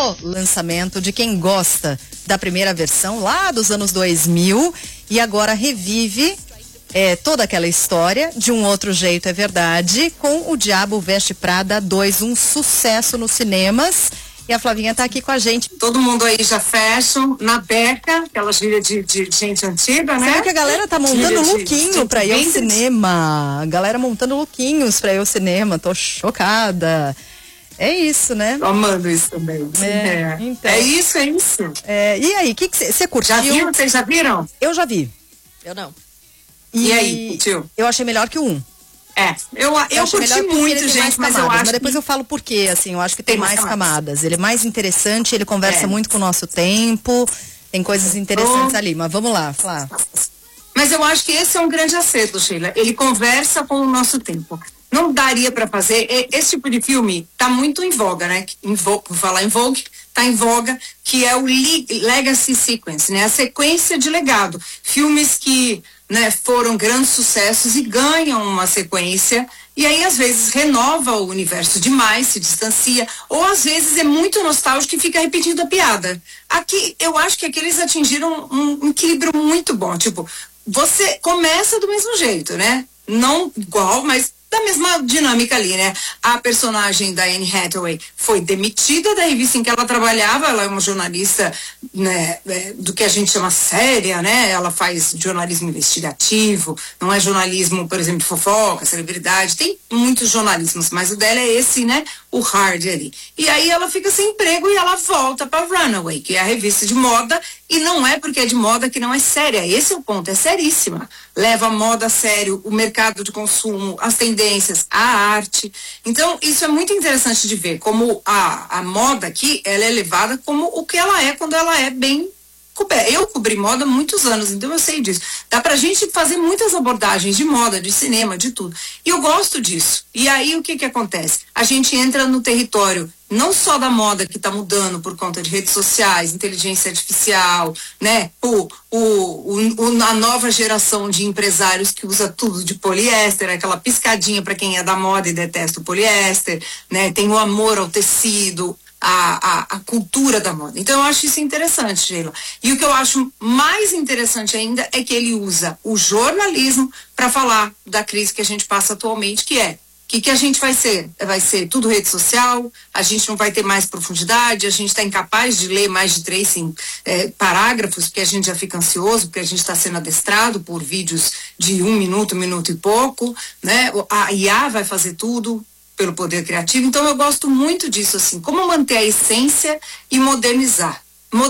o lançamento de quem gosta da primeira versão lá dos anos 2000 e agora revive toda aquela história de um outro jeito, é verdade, com O Diabo Veste Prada 2, um sucesso nos cinemas. E a Flavinha tá aqui com a gente. Todo mundo aí já fashion, na beca, aquela gíria de gente antiga, né? Sabe que a galera tá montando lookinho pra ir ao cinema. A galera montando lookinhos pra ir ao cinema. Tô chocada. É isso, né? Tô amando isso também. Então. É isso. E aí, o que você curtiu? Já viu? Vocês já viram? Eu já vi. Eu não. E aí, curtiu? Eu achei melhor que o 1. Eu curti muito, gente, mas eu acho. Mas depois eu falo por quê, assim, eu acho que tem mais camadas. Ele é mais interessante, ele conversa muito com o nosso tempo, tem coisas interessantes ali, mas vamos lá, Flá. Mas eu acho que esse é um grande acerto, Sheila. Ele conversa com o nosso tempo. Não daria pra fazer, esse tipo de filme tá muito em voga, né? Por falar em Vogue, tá em voga, que é o Legacy Sequence, né? A sequência de legado. Filmes que, né, foram grandes sucessos e ganham uma sequência, e aí às vezes renova o universo demais, se distancia, ou às vezes é muito nostálgico e fica repetindo a piada. Aqui, eu acho que aqui eles atingiram um equilíbrio muito bom, tipo, você começa do mesmo jeito, né? Não igual, mas da mesma dinâmica ali, né? A personagem da Anne Hathaway foi demitida da revista em que ela trabalhava, ela é uma jornalista, né, do que a gente chama séria, né? Ela faz jornalismo investigativo, não é jornalismo, por exemplo, de fofoca, celebridade, tem muitos jornalismos, mas o dela é esse, né? O hard ali. E aí ela fica sem emprego e ela volta para Runaway, que é a revista de moda, e não é porque é de moda que não é séria, esse é o ponto, é seríssima. Leva a moda a sério, o mercado de consumo, as tendências, a arte. Então, isso é muito interessante de ver, como a moda aqui, ela é levada como o que ela é quando ela é bem coberta. Eu cobri moda há muitos anos, então eu sei disso. Dá pra gente fazer muitas abordagens de moda, de cinema, de tudo. E eu gosto disso. E aí, o que acontece? A gente entra no território não só da moda que está mudando por conta de redes sociais, inteligência artificial, né? A nova geração de empresários que usa tudo de poliéster, aquela piscadinha para quem é da moda e detesta o poliéster, né? Tem o amor ao tecido, a cultura da moda. Então eu acho isso interessante, Sheila. E o que eu acho mais interessante ainda é que ele usa o jornalismo para falar da crise que a gente passa atualmente, que é o que a gente vai ser? Vai ser tudo rede social, a gente não vai ter mais profundidade, a gente está incapaz de ler mais de 3 parágrafos, porque a gente já fica ansioso, porque a gente está sendo adestrado por vídeos de 1 minuto, 1 minuto e pouco, né? A IA vai fazer tudo pelo poder criativo, então eu gosto muito disso, assim, como manter a essência e modernizar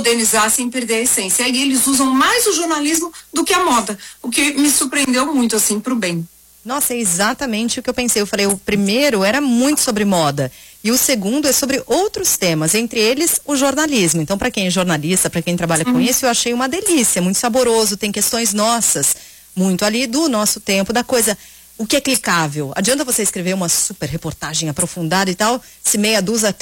sem perder a essência. E aí eles usam mais o jornalismo do que a moda, o que me surpreendeu muito, assim, pro bem. Nossa, é exatamente o que eu pensei. Eu falei, o primeiro era muito sobre moda e o segundo é sobre outros temas, entre eles o jornalismo. Então, para quem é jornalista, para quem trabalha com isso, eu achei uma delícia, muito saboroso. Tem questões nossas, muito ali do nosso tempo, da coisa. O que é clicável? Adianta você escrever uma super reportagem aprofundada e tal, se meia dúzia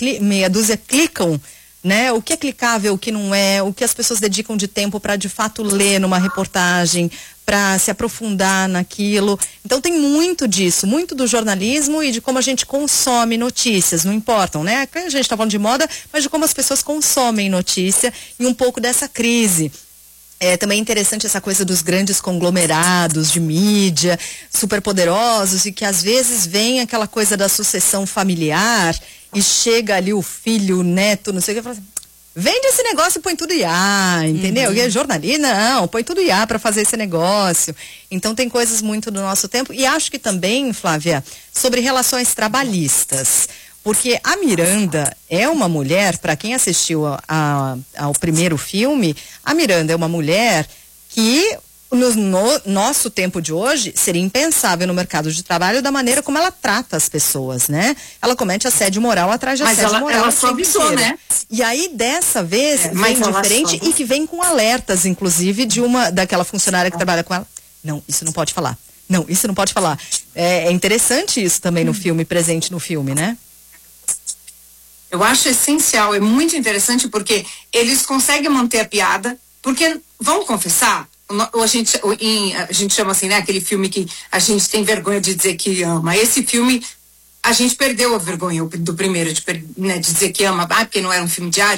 clicam, né? O que é clicável, o que não é, o que as pessoas dedicam de tempo para de fato ler numa reportagem, para se aprofundar naquilo. Então tem muito disso, muito do jornalismo e de como a gente consome notícias, não importam, né? A gente está falando de moda, mas de como as pessoas consomem notícia e um pouco dessa crise. É também interessante essa coisa dos grandes conglomerados de mídia, super poderosos, e que às vezes vem aquela coisa da sucessão familiar e chega ali o filho, o neto, não sei o que, e fala assim, vende esse negócio e põe tudo IA, entendeu? E é jornalista, não, põe tudo IA para fazer esse negócio. Então tem coisas muito do nosso tempo. E acho que também, Flávia, sobre relações trabalhistas. Porque a Miranda é uma mulher, para quem assistiu ao primeiro filme, a Miranda é uma mulher que no nosso tempo de hoje seria impensável no mercado de trabalho da maneira como ela trata as pessoas, né? Ela comete assédio moral atrás de assédio moral. Mas ela suavizou, né? E aí, dessa vez, vem diferente e que vem com alertas, inclusive, daquela funcionária que trabalha com ela. Não, isso não pode falar. Não, isso não pode falar. É interessante isso também no filme, presente no filme, né? Eu acho essencial, é muito interessante porque eles conseguem manter a piada, porque, vamos confessar, a gente chama assim, né, aquele filme que a gente tem vergonha de dizer que ama. Esse filme, a gente perdeu a vergonha do primeiro, de dizer que ama, porque não era um filme de